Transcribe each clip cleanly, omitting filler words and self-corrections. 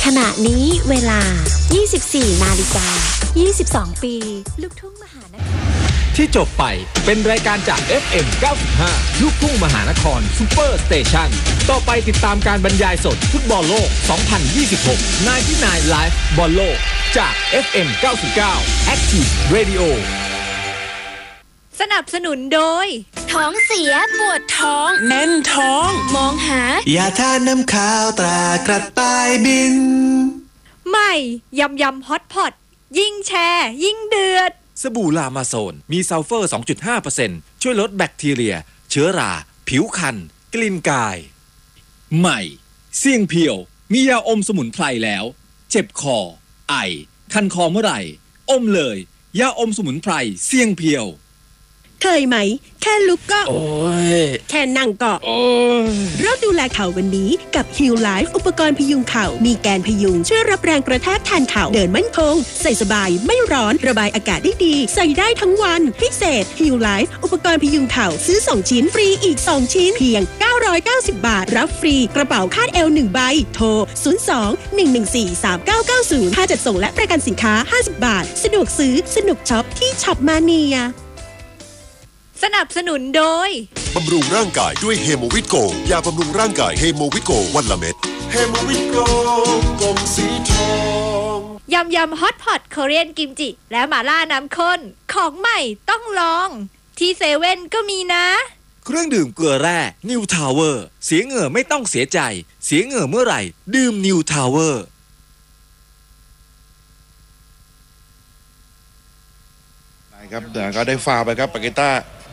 ขณะนี้เวลา 24 นาฬิกา 22 ปีลูกทุ่งมหานครที่จบไปเป็นรายการจาก FM 95 ลูกทุ่งมหานครซุปเปอร์สเตชันต่อไปติดตามการบรรยายสดฟุตบอลโลก 2026 99 Live บอลโลกจาก FM 99 Active Radio สนับสนุนโดยท้องเสียปวดท้องแน่นท้องมองหายาทาน้ำขาวตรากระต่ายบินใหม่ยำฮอตพอตยิ่งแชร์ยิ่งเดือดสบู่ลามาโซนมีซัลเฟอร์ 2.5% ช่วยลดแบคทีเรียเชื้อราผิวคันกลิ่นกายใหม่เสี่ยงเพียวมียาอมสมุนไพรแล้วเจ็บคอไอคันคอเมื่อไหร่อมเลยยาอมสมุนไพรเสี่ยงเพียวเคยไหมแค่ลุกก็โอ้ยแค่นั่งก็โอ้ยเริ่มดูแลเข่าวันนี้กับ Heal Life อุปกรณ์พยุงเข่ามีแกนพยุงช่วยรับแรงกระแทกแทนเข่าเดินมั่นคงใส่สบายไม่ร้อนระบายอากาศได้ดีใส่ได้ทั้งวันพิเศษ Heal Life อุปกรณ์พยุงเข่าซื้อ2ชิ้นฟรีอีก2ชิ้นเพียง990 บาทรับฟรีกระเป๋าคาดเอว1ใบโทร02-114-3990ค่าจัดส่งและประกันสินค้า50 บาทสะดวกซื้อสนุกช็อปที่ช็อปมาเนียสนับสนุนโดยบำรุงร่างกายด้วยเฮโมวิตโกยาบำรุงร่างกายเฮโมวิตโกวันละเม็ดเฮโมวิตโกกลมสีทองยำฮอตพอตโคเรียนกิมจิและหม่าล่าน้ำข้นของใหม่ต้องลองที่เซเว่นก็มีนะเครื่องดื่มเกลือแร่นิวทาวเวอร์เสียเหงื่อไม่ต้องเสียใจเสียเหงื่อเมื่อไหร่ดื่มนิวทาวเวอร์ครับแต่ก็ได้ฟาวไปครับปาเกต้า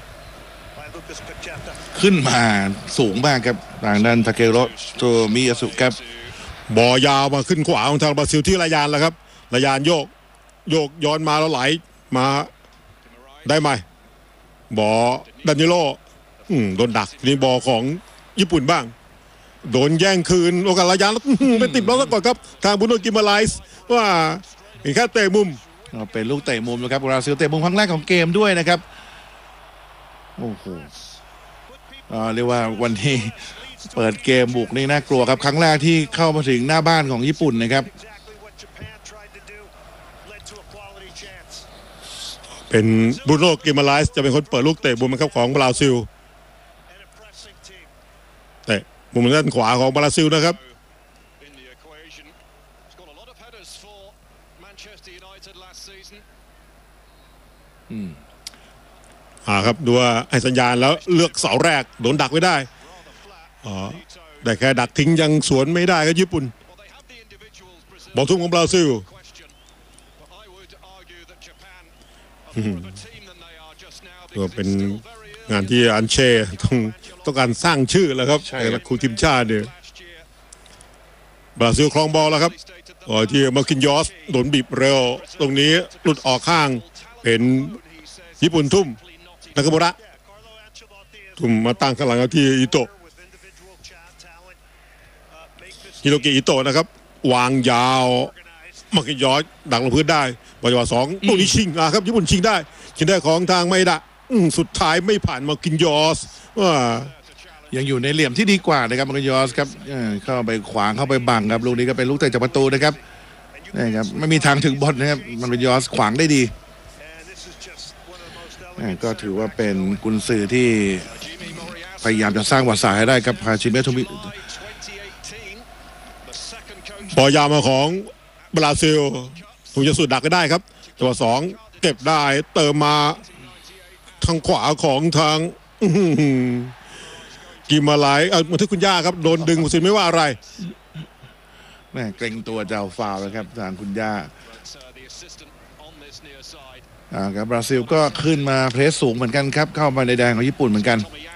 ขึ้นมาสูงมากครับทางด้านทาเกโรโตมิยาสุครับบอลยาวมาขึ้นขวาของทางบราซิลที่ระยานแล้วครับระยานโยกย้อนมาแล้วไหลมาได้ไหมบอดานิโลโดนดักนี่บอของญี่ปุ่นบ้างโดนแย่งคืนโอกาสระยานแล้วไปติดบอลซะก่อนครับทางบุโนกิมาไลส์ว่าเห็นแค่เตะมุมเป็นลูกเตะมุมนะครับบราซิลเตะมุมครั้งแรกของเกมด้วยนะครับโอ้โหเรียกว่าวันนี้เปิดเกมบุกนี่น่ากลัวครับครั้งแรกที่เข้ามาถึงหน้าบ้านของญี่ปุ่นนะครับเป็นบรูโน่กิมาไลส์จะเป็นคนเปิดลูกเตะมุมครับของบราซิลเตะมุมด้านขวาของบราซิลนะครับครับดูว่าให้สัญญาณแล้วเลือกเสาแรกโดนดักไว้ได้แต่แค่ดักทิ้งยังสวนไม่ได้ครับญี่ปุ่นบอลทุ่มของบราซิลก็เป็นงานที่อันเช่ต้องการสร้างชื่อแล้วครับในนักครูทีมชาติเนี่ยบราซิลครองบอลแล้วครับที่มาคินยอสโดนบีบเร็วตรงนี้หลุดออกข้างเป็นญี่ปุ่นทุ่มนักบุระทุ่มมาตั้งข้างหลังที่อิโตะฮิโรกิอิโตะนะครับวางยาวมาคินยอสดักลงพื้นได้บอลจังหวะ2ตรงนี้ชิงครับญี่ปุ่นชิงได้ของทางไมดะสุดท้ายไม่ผ่านมาคินยอสว่ายังอยู่ในเหลี่ยมที่ดีกว่านะครับมาคินยอสครับเข้าไปขวางเข้าไปบังครับลูกนี้ก็เป็นลูกเตะจากประตูนะครับนี่ครับไม่มีทางถึงบอลนะครับมันเป็นยอสขวางได้ดีก็ถือว่าเป็นกุนซือที่พยายามจะสร้างวัดสายให้ได้ครับฮาชิเมะโทมิบอลยาวมาของบราซิลถูกจะสุดดักก็ได้ครับตัว2เก็บได้เติมมาทางขวาของทางกิมาไลมาที่คุณย่าครับโดนดึงสิไม่ว่าอะไรแม่เกรงตัวจะเอาฟาวล์นะครับทางคุณย่าครับบราซิลก็ขึ้นมาเพรสสูงเหมือนกันครับเข้ามาในแดนของญี่ปุ่นเหมือนกัน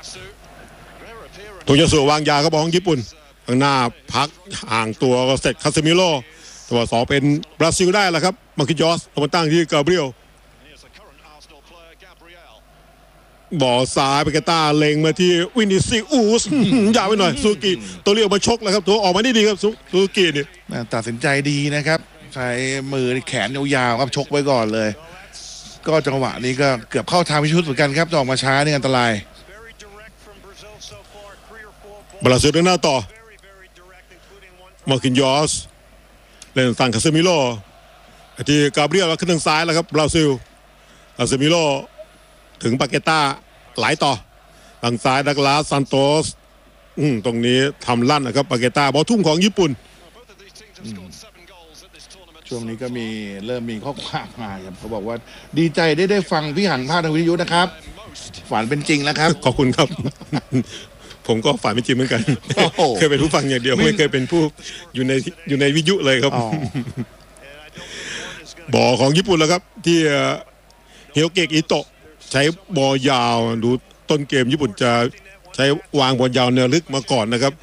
ถูกจะสู่วางยาครับของญี่ปุ่นข้างหน้าพักห่างตัวก็เสร็จคาเซมิโร่ตัว2เป็นบราซิลได้แล้วครับมาคินยอสมาตั้งที่กาเบรียลบอลซ้ายไปกาตาเล็งมาที่วินิซิอุสยาวไปหน่อยซูกิตัวเรียวมาชกแล้วครับตัวออกมาได้ดีครับซูกินี่ตัดสินใจดีนะครับใช้มือแขนยาวๆครับชกไว้ก่อนเลยก็จังหวะนี้ก็เกือบเข้าทางพิชุดเหมือนกันครับจะออกมาช้านี่อันตรายบราซิลเดินหน้าต่อมาคินยอสเล่นสั่งคาเซมิโลที่กาเบรียลขึ้นทางซ้ายแล้วครับบราซิลคาเซมิโลถึงปาเกต้าไหลต่อทางซ้ายดักลาสซานโตสตรงนี้ทำลั่นนะครับปาเกต้าบอลทุ่มของญี่ปุ่นช่วงนี้ก็เริ่มมีข้อความมาครับเขาบอกว่าดีใจได้ฟังพี่หังภาคทางวิทยุนะครับฝันเป็นจริงแล้วครับขอบคุณครับ ผมก็ฝันเป็นจริงเหมือนกันเคยเป็นผู้ฟังอย่างเดียวไม่เคยเป็นผู้อยู่ในวิทยุเลยครับบอลของญี่ปุ่นแล้วครับที่เฮโอเกะอิโตะใช้บอลยาวดูต้นเกมญี่ปุ่นจะใช้วางบอลยาวแนวลึกมาก่อนนะครับ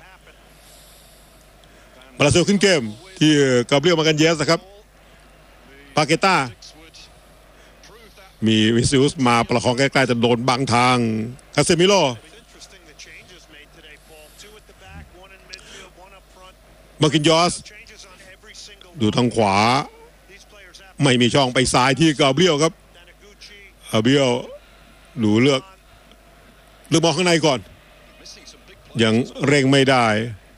บราซิลขึ้นเกมที่กาเบรียลมากันเยสนะครับปาเกต้ามีวิซิอุสมาประคองใกล้ๆจะโดนบังทางคาเซมิโลมากินยอสดูทางขวาไม่มีช่องไปซ้ายที่กาเบรียลครับกาเบรียลดูเลือกมองข้างในก่อนยังเร่งไม่ได้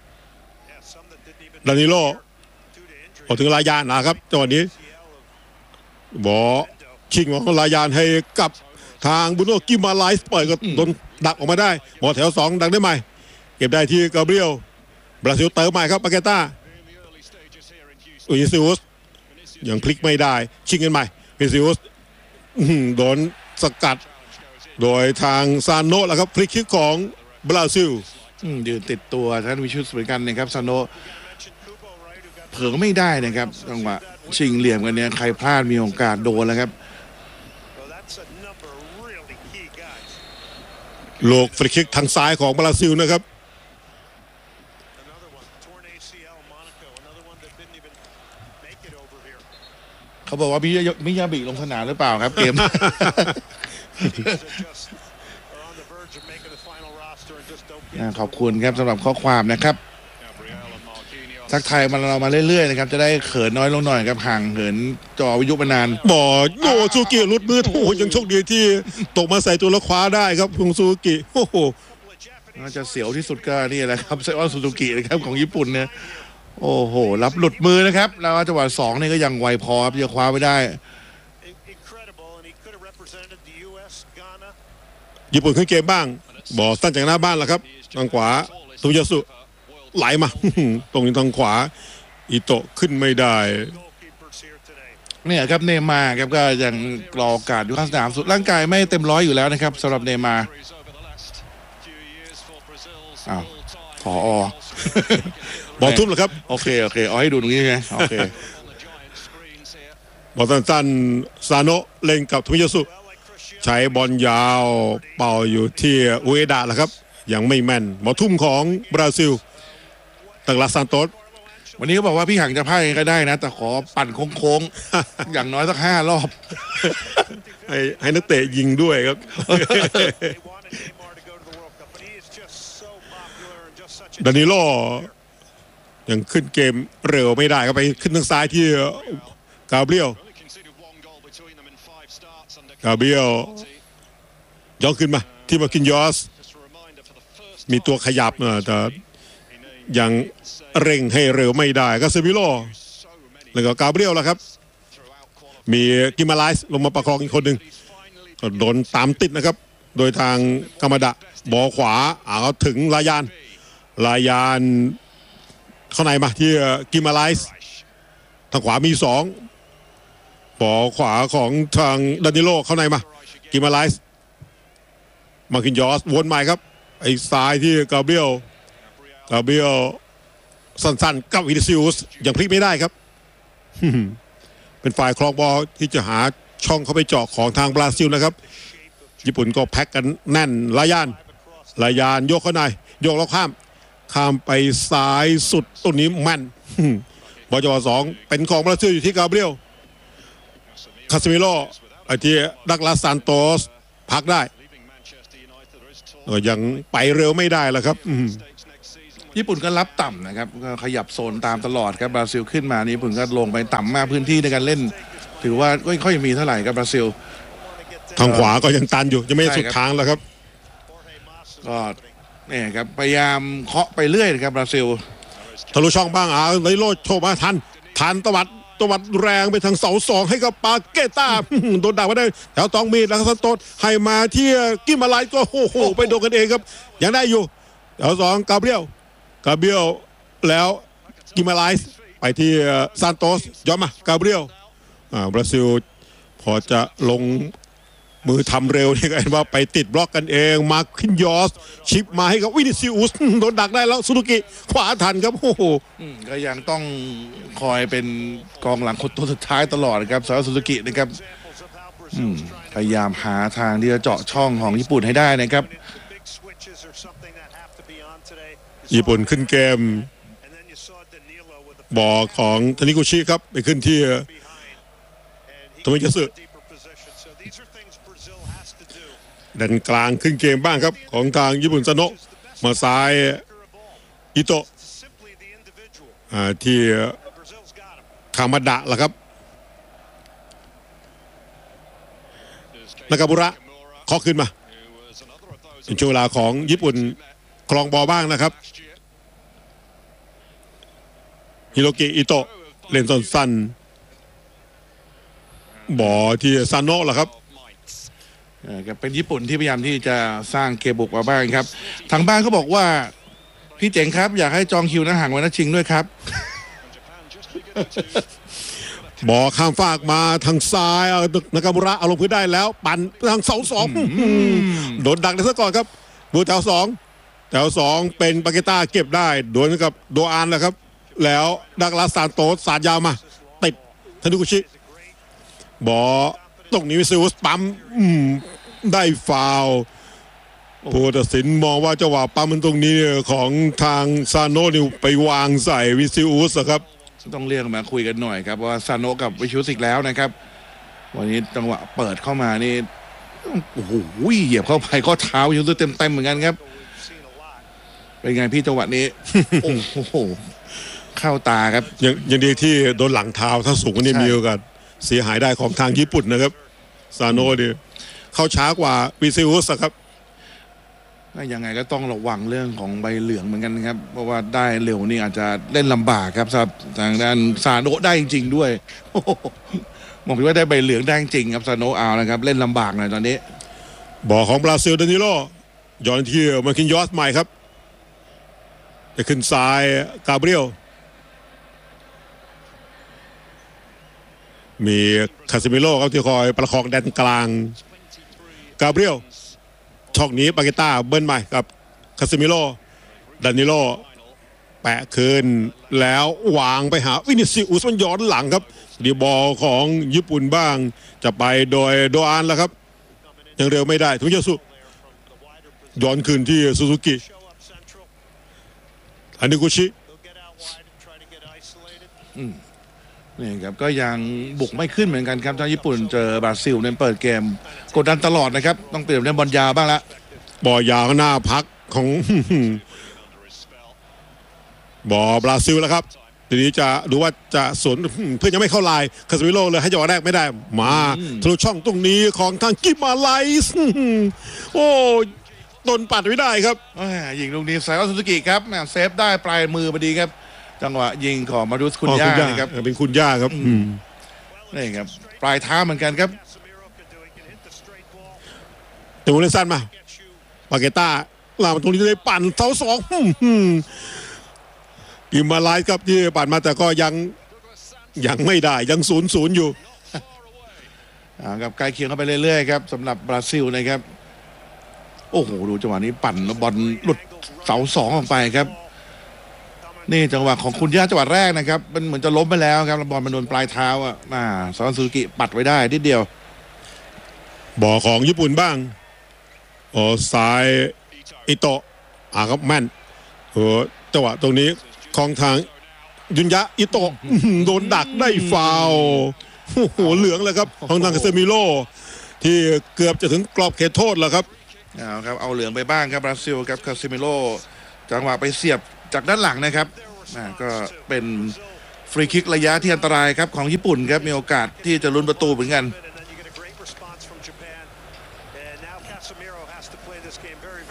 ดานิโลพอถึงลายานนะครับจังหวะนี้บอลชิงของลายานให้กับทางบุโนกิมาไลส์ปล่อยก็โดนดักออกมาได้บอลแถว2ดักได้ไหมเก็บได้ที่กาเบรียลบราซิลเติมใหม่ครับปาเกต้าวิซิอุสยังพลิกไม่ได้ชิงกันใหม่วิซิอุสโดนสกัดโดยทางซานโนะแล้วครับพลิกคิกของบราซิลยืนติดตัวท่านวิชุสเหมือนกันนะครับซานโนะเผลอไม่ได้นะครับจังหวะชิงเหลี่ยมกันเนี่ยใครพลาดมีโอกาสโดนแล้วครับโลกฟรีคิกทางซ้ายของบราซิลนะครับเขาบอกว่ามิยาบิลงสนามหรือเปล่าครับเกม ขอบคุณครับสำหรับข้อความนะครับทักทายเรามาเรื่อยๆนะครับจะได้เขินน้อยลงหน่อยครับห่างเหินจอวิทยุมานานบอโยซูกิลุดมือโอ้โหยังโชคดีที่ตกมาใส่ตัวแล้วคว้าได้ครับพงซูกิโอ้โหน่าจะเสียวที่สุดก็นี่แหละครับไซออนซูซูกินะครับของญี่ปุ่นเนี่ยโอ้โหรับหลุดมือนะครับแล้วจังหวะ2นี่ก็ยังไวพอครับจะคว้าไม่ได้ญี่ปุ่นขึ้นเกมบ้างบอลสั้นจากหน้าบ้านแล้วครับทางขวาตุยาสุไหลมาตรงนี้ทางขวาอิโตะขึ้นไม่ได้เนี่ยครับเนย์มาร์ครับก็ยังรอโอกาสอยู่ข้างสนามสุดร่างกายไม่เต็มร้อยอยู่แล้วนะครับสำหรับเนย์มาร์ผบอลทุ่มเหรอครับโอเคเอาให้ดูตรงนี้ไงโอเคบอลสั้นๆซาโนะเล่นกับทุยาสุใช้บอลยาวเป่าอยู่ที่อุเอดะแหละครับยังไม่แม่นบอลทุ่มของบราซิลตักลาซานโตสวันนี้เขาบอกว่าพี่หังจะพายก็ได้นะแต่ขอปั่นโค้งๆอย่างน้อยสัก5 รอบให้นักเตะยิงด้วยครับดานิโลยังขึ้นเกมเร็วไม่ได้ก็ไปขึ้นทางซ้ายที่กาเบรียลย่อขึ้นมาที่มากินยอสมีตัวขยับแต่ยังเร่งให้เร็วไม่ได้ก็เซมิโลแล้วก็กาเบรียลแล้วครับมีกิมาไลส์ลงมาประคองอีกคนหนึ่งโดนตามติดนะครับโดยทางกามาดะบอลขวาเอาถึงลายานเข้าในมาที่กิมาไลส์ทางขวามี2บอลขวาของทางดานิโลเข้าในมากิมาไลส์มาคินยอสวนใหม่ครับไอ้ซ้ายที่กาเบรียลสั้นๆกับวินิซิอุสยังพลิกไม่ได้ครับ เป็นฝ่ายครองบอลที่จะหาช่องเข้าไปเจาะของทางบราซิลนะครับญี่ปุ่นก็แพ็กกันแน่นลายานยกเข้าในยกแล้วข้ามไปซ้ายสุดตัวนี้แม่น บอลจังหวะ2เป็นของบราซิลอยู่ที่กาเบรียลคาเซมิโลไอ้ที่ดักลาซานโตสพักได้ยังไปเร็วไม่ได้แล้วครับญี่ปุ่นก็รับต่ำนะครับก็ขยับโซนตามตลอดครับบราซิลขึ้นมานี่ญี่ปุ่นก็ลงไปต่ำมากพื้นที่ในการเล่นถือว่าไม่ค่อยมีเท่าไหร่กับบราซิลทางขวาก็ยังตันอยู่ยังไม่สุดทางแล้วครับก็นี่ครับพยายามเคาะไปเรื่อยนะครับบราซิลทะลุช่องบ้างไลโลโชว์มาทันทันตวัดแรงไปทางเสาสองให้กับปาเกต้าโดนดักมาได้แถวตองมีดแล้วก็สันโตสให้มาที่กิมาไลก็โอ้โหไปโดนกันเองครับยังได้อยู่แถวสองกาเบรียลแล้วกิมาไลไปที่ซานโตสย้อนมากาเบรียลบราซิลพอจะลงมือทำเร็วนี่ก็เห็นว่าไปติดบล็อกกันเองมาร์คินยอสชิปมาให้กับวินิซิอุสโดนดักได้แล้วซูซูกิขวาทันครับโอ้โหก็ยังต้องคอยเป็นกองหลังคนตัวสุดท้ายตลอดครับสำหรับซูซูกินะครับพยายามหาทางที่จะเจาะช่องของญี่ปุ่นให้ได้นะครับญี่ปุ่นขึ้นเกมบอลของทานิกุชิครับไปขึ้นที่โทมิยาสึดันกลางขึ้นเกมบ้างครับของทางญี่ปุ่นซาโนะมาซ้ายอิโตะที่คามาดะล่ะครับนากาบุระเคาะขึ้นมาเป็นช่วงเวลาของญี่ปุ่นครองบอลบ้างนะครับฮิโรกิอิโตะเล่นสั้นๆบอลที่ซาโนะล่ะครับเป็นญี่ปุ่นที่พยายามที่จะสร้างเกมบุกมาบ้างครับทางบ้านเขาบอกว่าพี่เจ๋งครับอยากให้จองคิวนะห่างไว้นะชิงด้วยครับบอลข้ามฟากมาทางซ้ายนากามุระเอาลงพื้นได้แล้วปั่นทางเสาสองโดนดักได้ซะก่อนครับบูแถวสองเป็นปาเกต้าเก็บได้โดนกับโดอานแหละครับแล้วดักลาซานโตสสาดยาวมาติดทานุกุชิบอลตรงนี้วิซิอุสปั๊มได้ฟาวล์ผู้ตัดสินมองว่าจังหวะปั๊มมันตรงนี้ของทางซาโนะนี่ไปวางใส่วิซิอุสครับต้องเรียกมาคุยกันหน่อยครับว่าซาโนะกับวิซิอุสอีกแล้วนะครับวันนี้จังหวะเปิดเข้ามานี่โอ้โหเหยียบเข้าไปข้อเท้าวิซิอุสเต็มเหมือนกันครับเป็นไงพี่จังหวะนี้โอ้โหเข้าตาครับยังดีที่โดนหลังเท้าถ้าสูงกว่านี้มีโอกาสเสียหายได้ของทางญี่ปุ่นนะครับซาโนะดิเข้าช้ากว่าวิซิอุสครับยังไงก็ต้องระวังเรื่องของใบเหลืองเหมือนกันครับเพราะว่าได้เร็วนี่อาจจะเล่นลำบากครับสำหรับทางด้านซาโนะได้จริงๆด้วยมองว่าได้ใบเหลืองได้จริงครับซาโนะเอานะครับเล่นลำบากหน่อยตอนนี้บอลของบราซิลดานิโลย้อนที่มาคินยอสใหม่ครับจะขึ้นซ้ายกาเบรียลมีคาซิมิโร่ครับที่คอยประคองแดนกลางกาเบรียลช่องนี้ปาเกต้าเบิ้ลใหม่กับคาซิมิโร่ดานิโลแปะคืนแล้ววางไปหาวินิซิอุสมันย้อนหลังครับดีบอลของญี่ปุ่นบ้างจะไปโดยโดอานแล้วครับยังเร็วไม่ได้ทุกยาสุย้อนคืนที่ซูซูกิอานิกุชินี่ครับก็ยังบุกไม่ขึ้นเหมือนกันครับทางญี่ปุ่นเจอบราซิลเนี่ยเปิดเกมกดดันตลอดนะครับต้องเปลี่ยนเล่นบอลยาวบ้างละบอลยาวหน้าพักของบอลบราซิลแล้วครับทีนี้จะดูว่าจะสวนเพื่อนยังไม่เข้าลายคาสมิโลเลยให้จังหวะแรกไม่ได้มาทะลุช่องตรงนี้ของทางกิมาไลส์โอ้ต้นปัดไม่ได้ครับยิงลูกนี้ไซโอซูซูกิครับเซฟได้ปลายมือพอดีครับจังหวะยิงของมารุสคุณย่านะครับเป็นคุณย่าครับนี่ครับปลายเท้าเหมือนกันครับแต่วงเล่นสั้นมาปาเกต้าลามตรงนี้เลยปั่นเท้าสองกิมาไลส์ครับที่ปั่นมาแต่ก็ยังไม่ได้ยัง0-0อยู่กับใกล้เคียงเข้าไปเรื่อยๆครับสำหรับบราซิลนะครับโอ้โหดูจังหวะนี้ปั่นบอลหลุดเสาสองออกไปครับนี่จังหวะของคุณย่าจังหวะแรกนะครับมันเหมือนจะล้มไปแล้วครับบอลมันโดนปลายเท้าซอนซูกิปัดไว้ได้นิดเดียวบอลของญี่ปุ่นบ้างซ้ายอิโตะครับแม่นจังหวะตรงนี้ของทางยุนยะอิโตะโดนดักได้ฟาวล์โอ้โหเหลืองเลยครับของทางคาเซมิโลที่เกือบจะถึงกรอบเขตโทษแล้วครับเอาเหลืองไปบ้างครับบราซิลครับคาเซมิโลจังหวะไปเสียบจากด้านหลังนะครับก็เป็นฟรีคิกระยะที่อันตรายครับของญี่ปุ่นครับมีโอกาสที่จะลุ้นประตูเหมือนกัน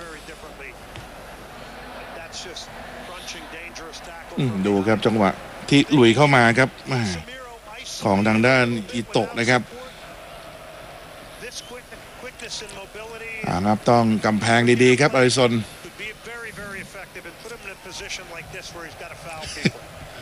ดูครับจังหวะที่หลุยเข้ามาครับของทางด้านอิโตะนะครับครับต้องกำแพงดีๆครับอาริซอน